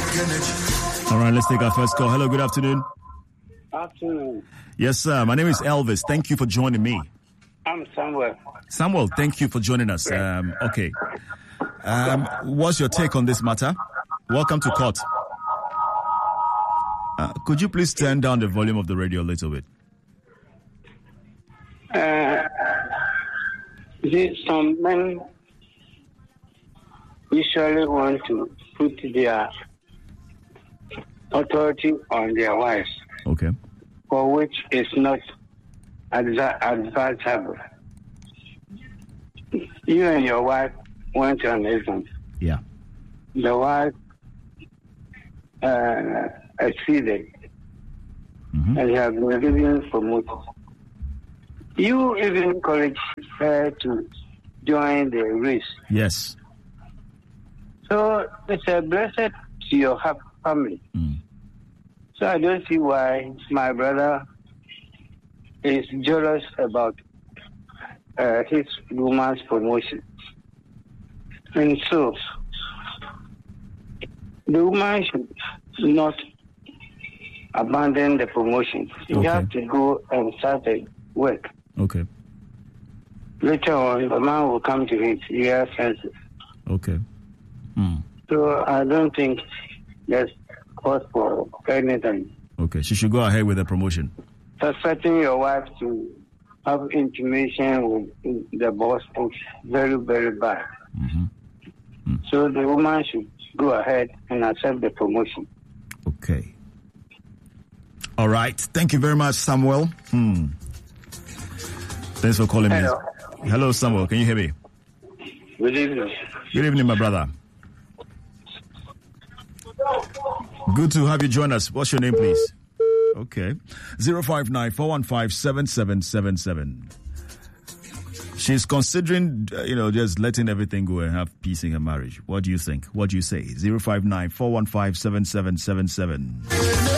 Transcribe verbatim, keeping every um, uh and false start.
All right, let's take our first call. Hello, good afternoon. Afternoon. Yes, sir. My name is Elvis. Thank you for joining me. I'm Samuel. Samuel, thank you for joining us. Um, okay. Um, what's your take on this matter? Welcome to court. Uh, could you please turn down the volume of the radio a little bit? Uh, some men usually want to put their authority on their wives. Okay. For which is not adv- advisable. You and your wife went on exam. Yeah. The wife uh, exceeded, Mm-hmm. and you have been given promoted. You even encourage her to join the race. Yes. So it's a blessing to your ha- family. Mm. So I don't see why my brother is jealous about uh, his woman's promotion. And so the woman should not abandon the promotion. You Okay. have to go and start a work. Okay. Later on, the man will come to it. He has senses. Okay. Mm. So I don't think there's cause for anything. Okay. She should go ahead with the promotion. Suspecting your wife to have intimation with the boss is very, very bad. Mm-hmm. Mm. So the woman should go ahead and accept the promotion. Okay. All right. Thank you very much, Samuel. Hmm. Thanks for calling Hello. me. Hello, Samuel. Can you hear me? Good evening. Good evening, my brother. Good to have you join us. What's your name, please? Okay. zero five nine, four one five, seven seven seven seven. She's considering, uh, you know, just letting everything go and have peace in her marriage. What do you think? What do you say? zero five nine, four one five, seven seven seven seven.